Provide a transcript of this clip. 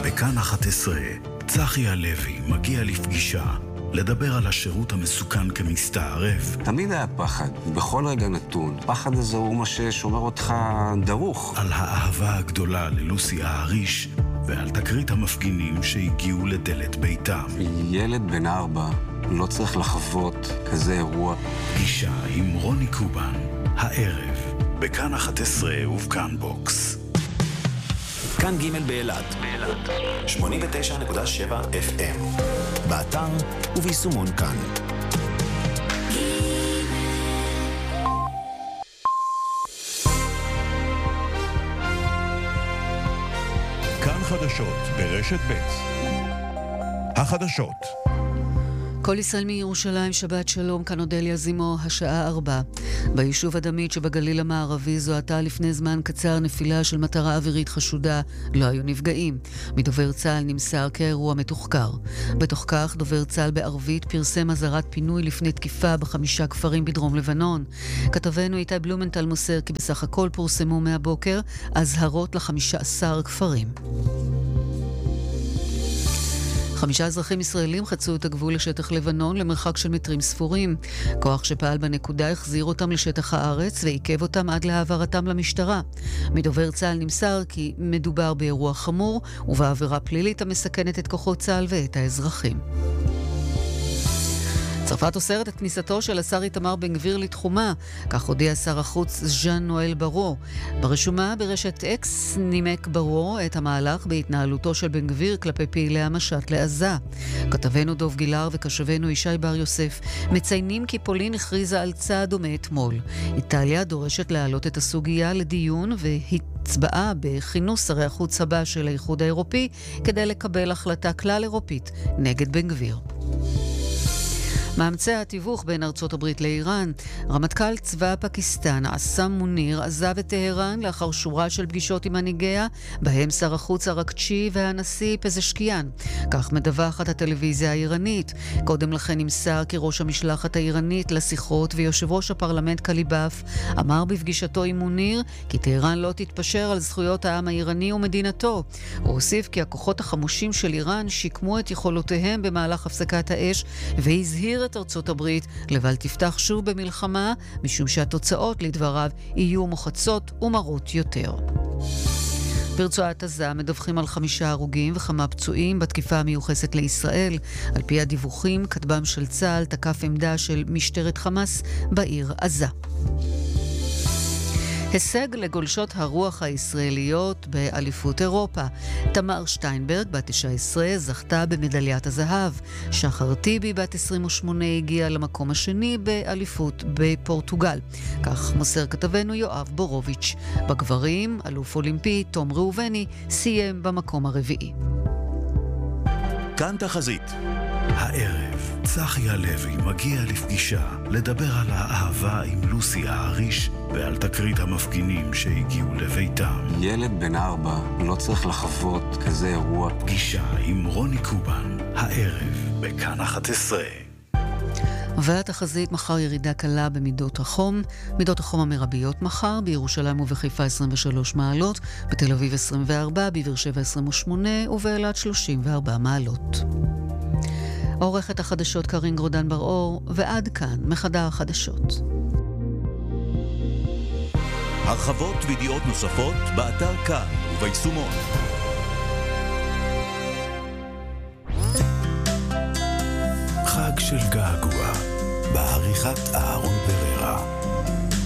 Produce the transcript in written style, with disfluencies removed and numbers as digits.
בכאן 11, צחי הלוי מגיע לפגישה, לדבר על השירות המסוכן כמסתערב. תמיד היה פחד, בכל רגע נתון. פחד הזה הוא מה ששומר אותך דרוך. על האהבה הגדולה ללוסי ההריש, ועל תקרית המפגינים שהגיעו לדלת ביתם. ילד בן 4 לא צריך לחוות כזה אירוע. פגישה עם רוני קובן, הערב, בכאן 11 ובכאן בוקס. כאן ג' באילת, 89.7 FM, באתר וביישומון כאן. כאן חדשות ברשת ב'. החדשות. כל ישראל מירושלים, שבת שלום, כאן אודליה זימו, השעה 4. ביישוב הדמית שבגליל המערבי זוהתה לפני זמן קצר נפילה של מטרה אווירית חשודה. לא היו נפגעים. מדובר צה"ל נמסר כאירוע מתוחקר. בתוך כך, דובר צה"ל בערבית פרסם אזהרת פינוי לפני תקיפה ב5 כפרים בדרום לבנון. כתבנו איתי בלומנטל מוסר כי בסך הכל פורסמו מהבוקר אזהרות ל15 כפרים. 5 אזרחים ישראלים חצו את הגבול לשטח לבנון למרחק של מטרים ספורים. כוח שפעל בנקודה החזיר אותם לשטח הארץ ועיכב אותם עד להעברתם למשטרה. מדובר צה"ל נמסר כי מדובר באירוע חמור ובעבירה פלילית המסכנת את כוחות צה"ל ואת האזרחים. צרפת אוסרת את כניסתו של השר איתמר בן גביר לתחומה, כך הודיע שר החוץ ז'אן נואל ברו. ברשומה ברשת אקס נימק ברו את המהלך בהתנהלותו של בן גביר כלפי פעילי המשט לעזה. כתבנו דוב גילר וכשבנו ישי בר יוסף מציינים כי פולין הכריזה על צעד דומה אתמול. איטליה דורשת להעלות את הסוגיה לדיון והצבעה בכינוס שרי החוץ הבא של האיחוד האירופי כדי לקבל החלטה כלל אירופית נגד בן גביר. מאמצי התיווך בין ארצות הברית לאיראן. רמטכ"ל צבא פקיסטן עסם מוניר עזב את טהרן לאחר שורה של פגישות עם מנהיגיה, בהם שר החוץ ארקצ'י והנשיא פזשקיאן. כך מדווחת הטלוויזיה האיראנית. קודם לכן נמסר כי ראש המשלחת האיראנית לשיחות ויושב ראש הפרלמנט קליבאף אמר בפגישתו עם מוניר כי טהרן לא תתפשר על זכויות העם האיראני ומדינתו. הוא הוסיף כי הכוחות החמושים של איראן שיקמו את יכולותיהם במהלך הפסקת האש והזהיר את ארצות הברית לבל תפתח שוב במלחמה, משום שהתוצאות לדבריו יהיו מוחצות ומרות יותר. ברצועת עזה מדווחים על 5 הרוגים וכמה פצועים בתקיפה המיוחסת לישראל. על פי הדיווחים, כטב"ם של צה"ל תקף עמדה של משטרת חמאס בעיר עזה. הישג לגולשות הרוח הישראליות באליפות אירופה. תמר שטיינברג, בת 19, זכתה במדליית הזהב. שחר טיבי, בת 28, הגיעה למקום השני באליפות בפורטוגל. כך מוסר כתבנו יואב בורוביץ'. בגברים, אלוף אולימפי תום ראובני סיים במקום הרביעי. כאן תחזית. הערב, צחי הלוי מגיע לפגישה, לדבר על האהבה עם לוסי ההריש ועל תקרית המפגינים שהגיעו לביתם. ילד בן 4 לא צריך לחוות כזה אירוע. פגישה עם רוני קובן, הערב, בכאן 11. והתחזית מחר ירידה קלה במידות החום. מידות החום המרביות מחר בירושלים ובחיפה 23 מעלות, בתל אביב 24, בבאר שבע 28 ובאילת 34 מעלות. עורכת החדשות קרין גרודן בר-אור, ועד כאן מחדר החדשות. הרחבות וידיעות נוספות באתר כאן וביישומון. חג של געגוע, בעריכת אהרון פררה.